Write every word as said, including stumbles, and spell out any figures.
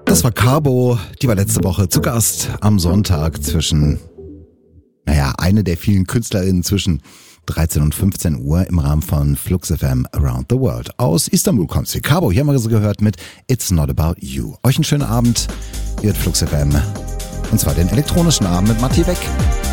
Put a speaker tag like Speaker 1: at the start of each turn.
Speaker 1: Das war Cabo, die war letzte Woche zu Gast am Sonntag zwischen, naja, eine der vielen KünstlerInnen zwischen dreizehn und fünfzehn Uhr im Rahmen von Flux F M Around the World. Aus Istanbul kommt sie. Cabo, hier haben wir sie gehört mit It's Not About You. Euch einen schönen Abend, hier hat Flux F M. Und zwar den elektronischen Abend mit Matti Beck.